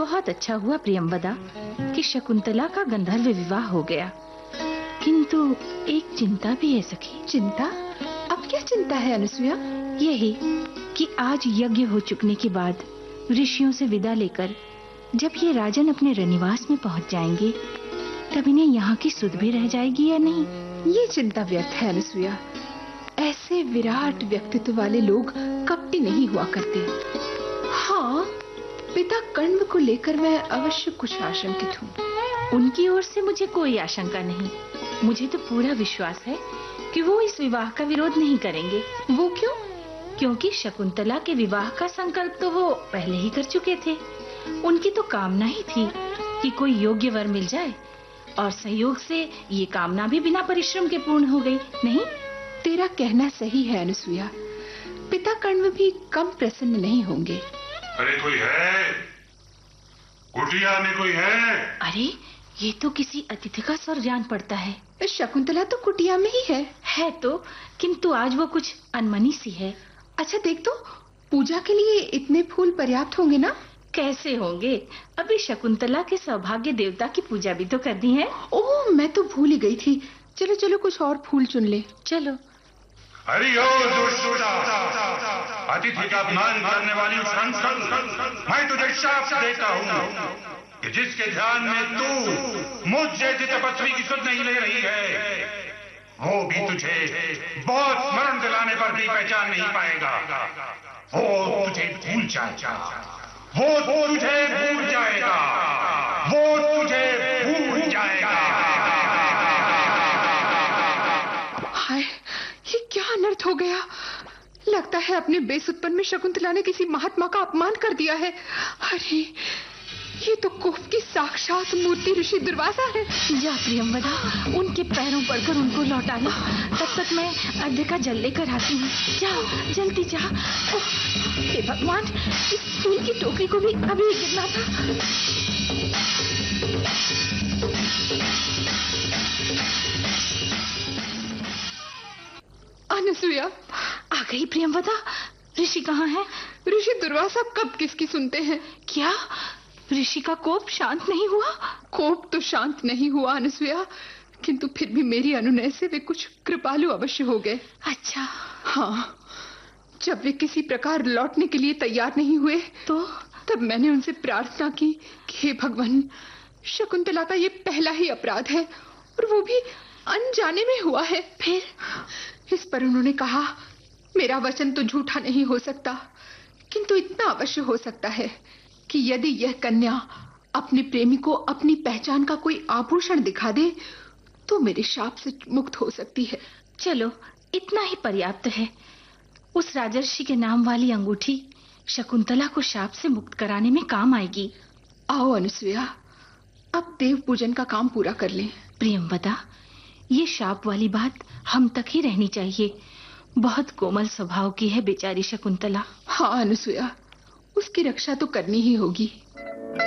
बहुत अच्छा हुआ प्रियंवदा कि शकुंतला का गंधर्व विवाह हो गया, किंतु एक चिंता भी है सखी। चिंता? अब क्या चिंता है अनसुया? यही कि आज यज्ञ हो चुकने के बाद ऋषियों से विदा लेकर जब ये राजन अपने रनिवास में पहुंच जाएंगे, तब इन्हें यहाँ की सुध भी रह जाएगी या नहीं? ये चिंता व्यर्थ है अनसुया। ऐसे विराट व्यक्तित्व वाले लोग कपटी नहीं हुआ करते। हाँ, पिता कण्व को लेकर मैं अवश्य कुछ आशंकित हूँ। उनकी ओर से मुझे कोई आशंका नहीं। मुझे तो पूरा विश्वास है कि वो इस विवाह का विरोध नहीं करेंगे। वो क्यों? क्योंकि शकुंतला के विवाह का संकल्प तो वो पहले ही कर चुके थे। उनकी तो कामना ही थी कि कोई योग्य वर मिल जाए, और संयोग से ये कामना भी बिना परिश्रम के पूर्ण हो गई। नहीं? तेरा कहना सही है अनसुया। पिता कण्व भी कम प्रसन्न नहीं होंगे। अरे कोई है? कुटिया में कोई है? अरे ये तो किसी अतिथि का स्वर जान पड़ता है। शकुंतला तो कुटिया में ही है तो, किंतु आज वो कुछ अनमनी सी है। अच्छा देख तो, पूजा के लिए इतने फूल पर्याप्त होंगे ना? कैसे होंगे, अभी शकुंतला के सौभाग्य देवता की पूजा भी तो करनी है। ओह, मैं तो भूल ही गई थी। चलो चलो कुछ और फूल चुन ले। चलो। अरे ओ दुष्टा, अतिथि का अपमान करने वाली उछल, मैं तुझे शाप देता हूँ कि जिसके ध्यान में तू मुझ जैसे तपस्वी की सुध नहीं ले रही है, वो भी तुझे बहुत मरण दिलाने पर भी पहचान नहीं पाएगा। वो तुझे भूल जाएगा, वो तुझे भूल जाएगा, वो तुझे भूल जाएगा। हाय, ये क्या अनर्थ हो गया। लगता है अपने बेसुतपन में शकुंतला ने किसी महात्मा का अपमान कर दिया है। अरे ये तो कोप की साक्षात मूर्ति ऋषि दुर्वासा है। जा प्रियंवदा, उनके पैरों पड़कर उनको लौटा ला। तब तक मैं अर्घ्य का जल लेकर आती हूँ। जा जल्दी जा। हे भगवान, इस फूल की टोकरी को भी अभी गिरना था। अनसुया, आ गई प्रियंवदा। ऋषि कहाँ है? ऋषि दुर्वासा कब किसकी सुनते हैं। क्या ऋषि का कोप शांत नहीं हुआ? कोप तो शांत नहीं हुआ अनसुया, किंतु फिर भी मेरी अनुनय से वे कुछ कृपालु अवश्य हो गए। अच्छा। हाँ, जब वे किसी प्रकार लौटने के लिए तैयार नहीं हुए तो तब मैंने उनसे प्रार्थना की कि हे भगवान, शकुंतला का ये पहला ही अपराध है और वो भी अनजाने में हुआ है। फिर इस पर उन्होंने कहा, मेरा वचन तो झूठा नहीं हो सकता, किंतु इतना अवश्य हो सकता है कि यदि यह कन्या अपने प्रेमी को अपनी पहचान का कोई आभूषण दिखा दे तो मेरे शाप से मुक्त हो सकती है। चलो, इतना ही पर्याप्त है। उस राजर्षि के नाम वाली अंगूठी शकुंतला को शाप से मुक्त कराने में काम आएगी। आओ अनसुया, अब देव पूजन का काम पूरा कर लें। प्रियंवदा, ये शाप वाली बात हम तक ही रहनी चाहिए। बहुत कोमल स्वभाव की है बेचारी शकुंतला। हाँ अनसुया, उसकी रक्षा तो करनी ही होगी।